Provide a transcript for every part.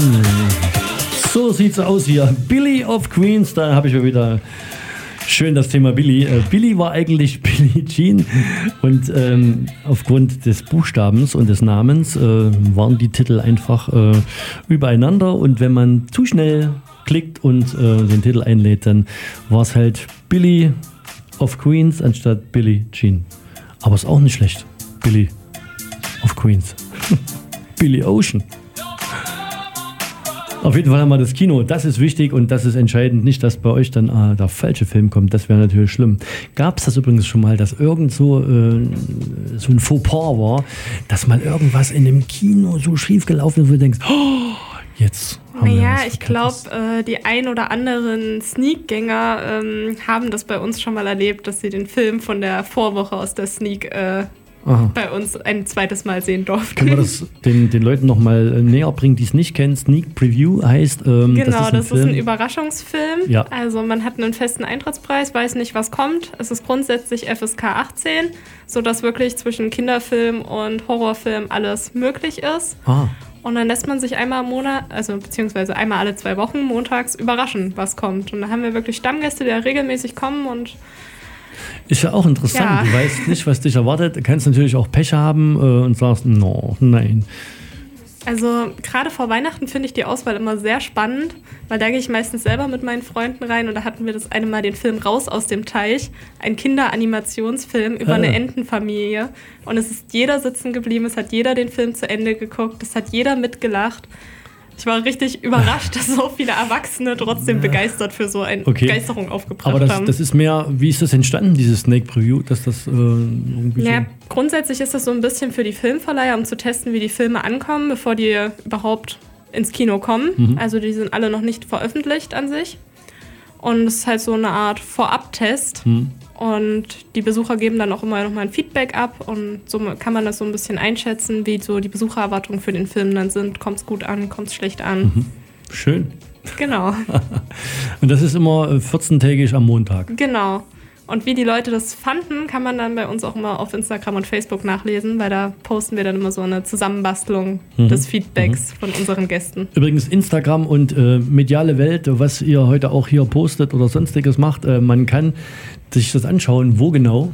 So sieht's aus hier. Billy of Queens, da habe ich mir wieder schön das Thema Billy. Billy war eigentlich Billie Jean und aufgrund des Buchstabens und des Namens waren die Titel einfach übereinander und wenn man zu schnell klickt und den Titel einlädt, dann war es halt Billy of Queens anstatt Billie Jean. Aber ist auch nicht schlecht. Billy of Queens. Billy Ocean. Auf jeden Fall haben wir das Kino. Das ist wichtig und das ist entscheidend. Nicht, dass bei euch dann der falsche Film kommt. Das wäre natürlich schlimm. Gab es das übrigens schon mal, dass irgend so ein Fauxpas war, dass mal irgendwas in dem Kino so schief gelaufen ist, wo du denkst, oh, jetzt haben wir naja, was ich glaube, die ein oder anderen Sneak-Gänger haben das bei uns schon mal erlebt, dass sie den Film von der Vorwoche aus der Sneak bei uns ein zweites Mal sehen durften. Können wir das den Leuten nochmal näher bringen, die es nicht kennen? Sneak Preview heißt, genau, das ist ein Überraschungsfilm. Ja. Also man hat einen festen Eintrittspreis, weiß nicht, was kommt. Es ist grundsätzlich FSK 18, sodass wirklich zwischen Kinderfilm und Horrorfilm alles möglich ist. Und dann lässt man sich einmal im Monat, also beziehungsweise einmal alle 2 Wochen montags überraschen, was kommt. Und da haben wir wirklich Stammgäste, die da regelmäßig kommen und ist ja auch interessant. Ja. Du weißt nicht, was dich erwartet. Du kannst natürlich auch Pech haben und sagst, no, nein. Also gerade vor Weihnachten finde ich die Auswahl immer sehr spannend, weil da gehe ich meistens selber mit meinen Freunden rein und da hatten wir das eine Mal den Film Raus aus dem Teich, ein Kinderanimationsfilm über eine Entenfamilie und es ist jeder sitzen geblieben, es hat jeder den Film zu Ende geguckt, es hat jeder mitgelacht. Ich war richtig überrascht, dass so viele Erwachsene trotzdem begeistert für so eine Begeisterung aufgebracht haben. Aber das ist mehr, wie ist das entstanden, dieses Snake Preview, dass das irgendwie so... Grundsätzlich ist das so ein bisschen für die Filmverleiher, um zu testen, wie die Filme ankommen, bevor die überhaupt ins Kino kommen. Mhm. Also die sind alle noch nicht veröffentlicht an sich. Und es ist halt so eine Art Vorab-Test. Mhm. Und die Besucher geben dann auch immer noch mal ein Feedback ab und so kann man das so ein bisschen einschätzen, wie so die Besuchererwartungen für den Film dann sind. Kommt es gut an, kommt es schlecht an. Mhm. Schön. Genau. Und das ist immer 14-tägig am Montag. Genau. Und wie die Leute das fanden, kann man dann bei uns auch immer auf Instagram und Facebook nachlesen, weil da posten wir dann immer so eine Zusammenbastelung des Feedbacks von unseren Gästen. Übrigens Instagram und mediale Welt, was ihr heute auch hier postet oder sonstiges macht, man kann sich das anschauen. Wo genau?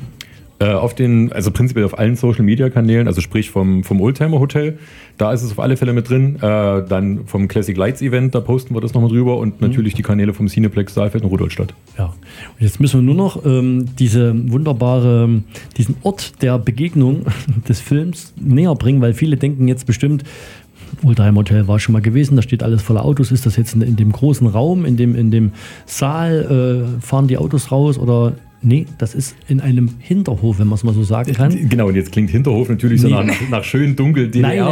Also prinzipiell auf allen Social-Media-Kanälen, also sprich vom Oldtimer Hotel, da ist es auf alle Fälle mit drin. Dann vom Classic Lights Event, da posten wir das nochmal drüber und natürlich die Kanäle vom Cineplex Saalfeld und Rudolstadt. Ja, und jetzt müssen wir nur noch diesen Ort der Begegnung des Films näher bringen, weil viele denken jetzt bestimmt, Oldtimer Hotel war schon mal gewesen, da steht alles voller Autos. Ist das jetzt in dem großen Raum, in dem Saal, fahren die Autos raus oder... Nee, das ist in einem Hinterhof, wenn man es mal so sagen kann. Genau, und jetzt klingt Hinterhof natürlich so nach schön dunkel DDR.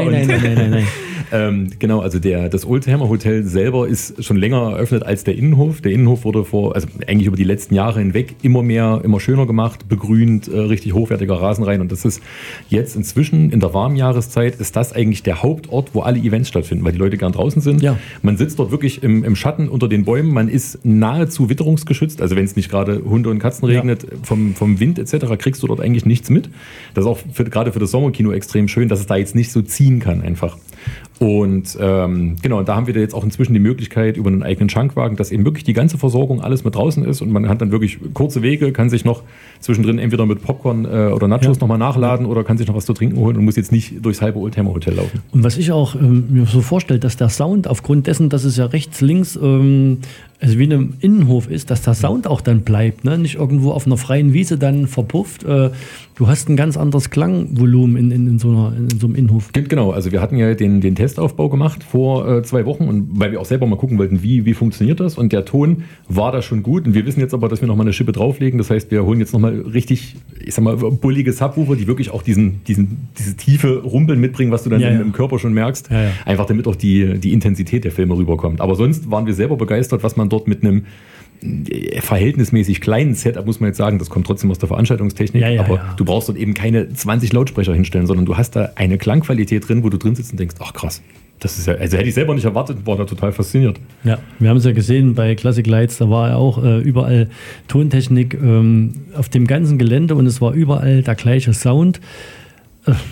Nein. Genau, also das Oldtimer Hotel selber ist schon länger eröffnet als der Innenhof. Der Innenhof wurde eigentlich über die letzten Jahre hinweg immer schöner gemacht, begrünt, richtig hochwertiger Rasenrein. Und das ist jetzt inzwischen in der warmen Jahreszeit ist das eigentlich der Hauptort, wo alle Events stattfinden, weil die Leute gern draußen sind. Ja. Man sitzt dort wirklich im Schatten unter den Bäumen. Man ist nahezu witterungsgeschützt. Also wenn es nicht gerade Hunde und Katzen regnet, vom Wind etc. kriegst du dort eigentlich nichts mit. Das ist auch gerade für das Sommerkino extrem schön, dass es da jetzt nicht so ziehen kann einfach. Und genau, da haben wir jetzt auch inzwischen die Möglichkeit über einen eigenen Schankwagen, dass eben wirklich die ganze Versorgung alles mit draußen ist und man hat dann wirklich kurze Wege, kann sich noch zwischendrin entweder mit Popcorn oder Nachos nochmal nachladen oder kann sich noch was zu trinken holen und muss jetzt nicht durchs halbe Oldtimer Hotel laufen. Und was ich auch mir so vorstelle, dass der Sound aufgrund dessen, dass es ja rechts, links also wie in einem Innenhof ist, dass der Sound auch dann bleibt, ne? Nicht irgendwo auf einer freien Wiese dann verpufft. Du hast ein ganz anderes Klangvolumen in so einem Innenhof. Genau, also wir hatten ja den Testaufbau gemacht vor 2 Wochen und weil wir auch selber mal gucken wollten, wie funktioniert das und der Ton war da schon gut und wir wissen jetzt aber, dass wir nochmal eine Schippe drauflegen, das heißt, wir holen jetzt nochmal richtig, ich sag mal, bullige Subwoofer, diese diese tiefe Rumpeln mitbringen, was du dann im Körper schon merkst, einfach damit auch die Intensität der Filme rüberkommt. Aber sonst waren wir selber begeistert, was man dort mit einem verhältnismäßig kleinen Setup, muss man jetzt sagen, das kommt trotzdem aus der Veranstaltungstechnik, aber du brauchst dort eben keine 20 Lautsprecher hinstellen, sondern du hast da eine Klangqualität drin, wo du drin sitzt und denkst, ach krass, das ist ja, also hätte ich selber nicht erwartet, war da total fasziniert. Ja, wir haben es ja gesehen bei Classic Lights, da war ja auch überall Tontechnik auf dem ganzen Gelände und es war überall der gleiche Sound.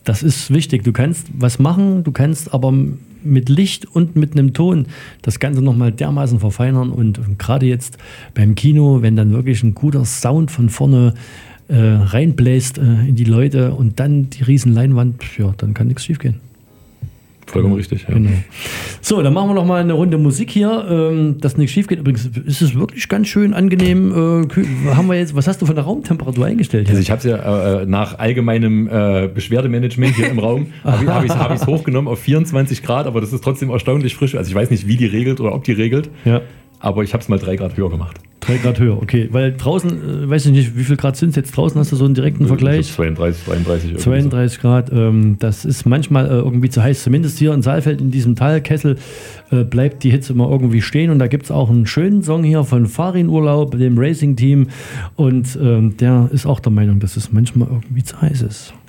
Das ist wichtig. Du kannst was machen, du kannst aber mit Licht und mit einem Ton das Ganze nochmal dermaßen verfeinern. Und gerade jetzt beim Kino, wenn dann wirklich ein guter Sound von vorne reinbläst in die Leute und dann die riesen Leinwand, ja, dann kann nichts schief gehen. Vollkommen richtig, ja. Genau. So, dann machen wir noch mal eine Runde Musik hier, dass nichts schief geht. Übrigens ist es wirklich ganz schön angenehm. Haben wir jetzt, was hast du von der Raumtemperatur eingestellt? Also ich habe es ja nach allgemeinem Beschwerdemanagement hier im Raum, habe ich es hochgenommen auf 24 Grad, aber das ist trotzdem erstaunlich frisch. Also ich weiß nicht, wie die regelt oder ob die regelt, aber ich habe es mal 3 Grad höher gemacht. 3 Grad höher, okay. Weil draußen, weiß ich nicht, wie viel Grad sind es jetzt draußen? Hast du so einen direkten Vergleich? 32, 33. 32 Grad, das ist manchmal irgendwie zu heiß. Zumindest hier in Saalfeld, in diesem Talkessel, bleibt die Hitze immer irgendwie stehen. Und da gibt es auch einen schönen Song hier von Farin Urlaub, dem Racing-Team. Und der ist auch der Meinung, dass es manchmal irgendwie zu heiß ist.